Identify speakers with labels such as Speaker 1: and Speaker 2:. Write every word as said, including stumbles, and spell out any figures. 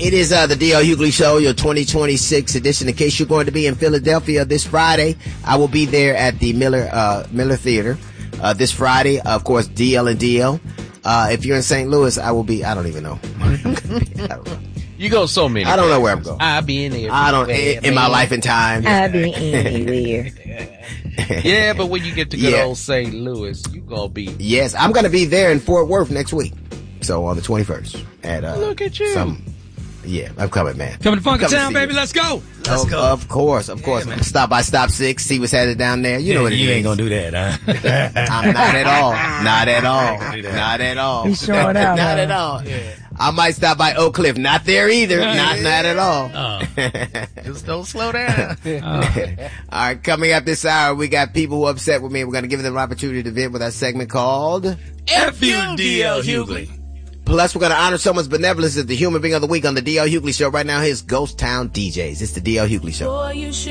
Speaker 1: It is uh, the D L Hughley Show, your twenty twenty-six edition. In case you're going to be in Philadelphia this Friday, I will be there at the Miller uh, Miller Theater uh, this Friday. Of course, D L and D L. Uh, if you're in Saint Louis, I will be. I don't even know. I don't know.
Speaker 2: You go so many.
Speaker 1: I don't know where I'm going.
Speaker 2: I'll be in there.
Speaker 1: I don't in, in my life and time.
Speaker 3: I'll be anywhere.
Speaker 2: Yeah, but when you get to good
Speaker 1: Yeah.
Speaker 2: old Saint Louis, you gonna be.
Speaker 1: Yes, I'm going to be there in Fort Worth next week. So on the twenty-first at uh,
Speaker 2: Look at you.
Speaker 1: Some, yeah, I'm coming, man.
Speaker 4: Coming to Funky
Speaker 1: I'm coming
Speaker 4: Town,
Speaker 1: to see
Speaker 4: baby.
Speaker 1: you.
Speaker 4: Let's go. Let's
Speaker 1: of,
Speaker 4: go.
Speaker 1: Of course, of course.
Speaker 4: Yeah,
Speaker 1: Stop by Stop Six, see what's headed down there. You
Speaker 4: Yeah,
Speaker 1: know what it
Speaker 4: you
Speaker 1: is.
Speaker 4: ain't gonna do that, huh?
Speaker 1: I'm not at all. Not at all. Not at all.
Speaker 3: He's showing out.
Speaker 1: Not at all.
Speaker 4: Yeah.
Speaker 1: I might stop by Oak Cliff. Not there either. Not not at all.
Speaker 4: Oh.
Speaker 2: Just don't slow down.
Speaker 4: Oh.
Speaker 1: All right, coming up this hour, we got people who are upset with me. We're going to give them an opportunity to vent with our segment called
Speaker 4: F you, D L Hughley.
Speaker 1: Plus, we're going to honor someone's benevolence as the human being of the week on the D L Hughley Show. Right now, here's Ghost Town D Js. It's the D L Hughley Show.
Speaker 5: Boy, you should